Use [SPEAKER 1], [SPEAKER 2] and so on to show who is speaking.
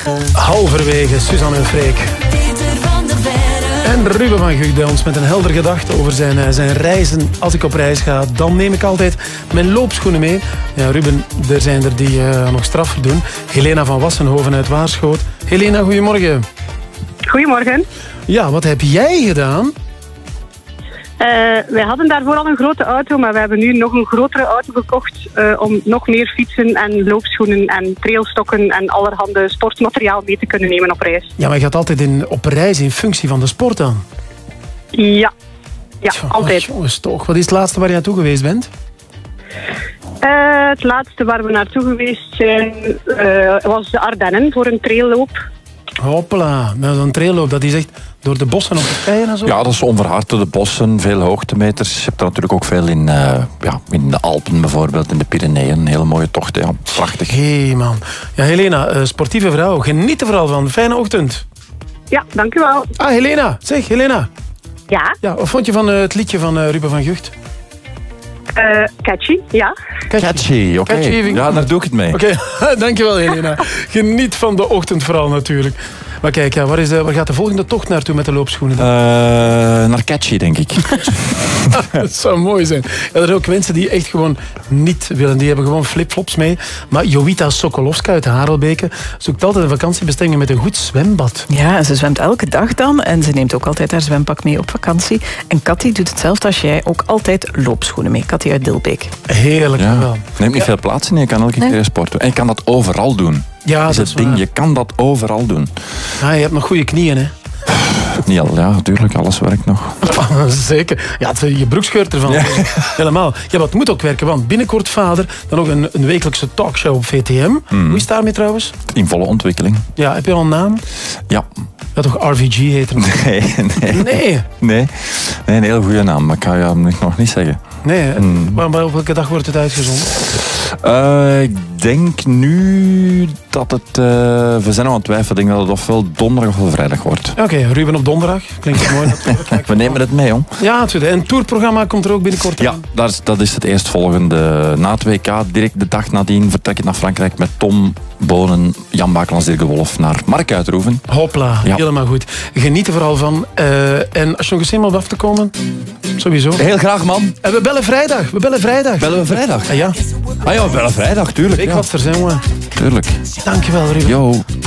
[SPEAKER 1] Halverwege, Suzanne en Freek. En Ruben van Gucht bij ons met een helder gedachte over zijn reizen. Als ik op reis ga, dan neem ik altijd mijn loopschoenen mee. Ja, Ruben, er zijn er die nog straffer doen. Helena van Wassenhoven uit Waarschoot. Helena, goedemorgen.
[SPEAKER 2] Goedemorgen.
[SPEAKER 1] Ja, wat heb jij gedaan?
[SPEAKER 2] Wij hadden daarvoor al een grote auto, maar we hebben nu nog een grotere auto gekocht om nog meer fietsen en loopschoenen en trailstokken en allerhande sportmateriaal mee te kunnen nemen op reis.
[SPEAKER 1] Ja, maar je gaat altijd op reis in functie van de sport dan?
[SPEAKER 2] Ja, altijd.
[SPEAKER 1] Jongens, toch. Wat is het laatste waar je naartoe geweest bent?
[SPEAKER 2] Het laatste waar we naartoe geweest zijn was de Ardennen voor een trailloop.
[SPEAKER 1] Hoppla, met zo'n trailloop, dat is echt door de bossen op de keien en zo?
[SPEAKER 3] Ja, dat is onverhard door de bossen, veel hoogtemeters. Je hebt er natuurlijk ook veel in de Alpen bijvoorbeeld, in de Pyreneeën. Een hele mooie tocht, ja, prachtig.
[SPEAKER 1] Hé man. Ja, Helena, sportieve vrouw, geniet er vooral van. Fijne ochtend.
[SPEAKER 2] Ja, dank u wel.
[SPEAKER 1] Ah, Helena. Zeg, Helena.
[SPEAKER 2] Ja?
[SPEAKER 1] Ja, wat vond je van het liedje van Ruben van Gucht?
[SPEAKER 2] Catchy, ja.
[SPEAKER 3] Catchy, oké. Ja, daar doe ik het mee.
[SPEAKER 1] Oké, dankjewel Helena. Geniet van de ochtend vooral natuurlijk. Maar kijk, ja, waar gaat de volgende tocht naartoe met de loopschoenen dan?
[SPEAKER 3] Naar Catchy, denk ik.
[SPEAKER 1] Dat zou mooi zijn. Ja, er zijn ook mensen die echt gewoon niet willen. Die hebben gewoon flipflops mee. Maar Jowita Sokolowska uit Harelbeke zoekt altijd een vakantiebestemming met een goed zwembad.
[SPEAKER 4] Ja, en ze zwemt elke dag dan. En ze neemt ook altijd haar zwempak mee op vakantie. En Cathy doet hetzelfde als jij. Ook altijd loopschoenen mee. Cathy uit Dilbeek.
[SPEAKER 1] Heerlijk wel.
[SPEAKER 3] Neemt niet veel plaats in. Je kan elke keer sporten. En je kan dat overal doen.
[SPEAKER 1] Ja,
[SPEAKER 3] dat is het ding.
[SPEAKER 1] waar.
[SPEAKER 3] Je kan dat overal doen.
[SPEAKER 1] Ja, je hebt nog goede knieën, hè?
[SPEAKER 3] Niet al, ja, natuurlijk. Alles werkt nog.
[SPEAKER 1] Zeker. Ja, je broek scheurt ervan. Ja. Helemaal. Ja, maar het moet ook werken, want binnenkort vader. Dan nog een wekelijkse talkshow op VTM. Hoe is het daarmee trouwens?
[SPEAKER 3] In volle ontwikkeling.
[SPEAKER 1] Ja, heb je al een naam?
[SPEAKER 3] Ja.
[SPEAKER 1] Ja, toch RVG heet het?
[SPEAKER 3] Nee, een hele goede naam, maar ik ga je nog niet zeggen.
[SPEAKER 1] Nee, maar op welke dag wordt het uitgezonden?
[SPEAKER 3] Ik denk nu dat het... we zijn nog aan het twijfelen. Ik denk dat het ofwel donderdag of vrijdag wordt.
[SPEAKER 1] Oké, Ruben op donderdag. Klinkt mooi natuurlijk.
[SPEAKER 3] We nemen het mee, jong.
[SPEAKER 1] Ja, natuurlijk. En het tourprogramma komt er ook binnenkort aan.
[SPEAKER 3] Ja, dat is het eerstvolgende. Na het WK, direct de dag nadien, vertrek ik naar Frankrijk met Tom Bonen, Jan Bakelans, Dirk de Wolf naar Mark Uitroeven.
[SPEAKER 1] Hopla, helemaal goed. Geniet er vooral van. En als je nog eens helemaal af te komen, sowieso.
[SPEAKER 3] Heel graag, man.
[SPEAKER 1] En we bellen vrijdag. Bellen we vrijdag?
[SPEAKER 3] Ja. Ah ja, we bellen vrijdag, tuurlijk.
[SPEAKER 1] Ik wat er zijn, jongen.
[SPEAKER 3] Tuurlijk.
[SPEAKER 1] Dankjewel, Ruben.
[SPEAKER 3] Yo.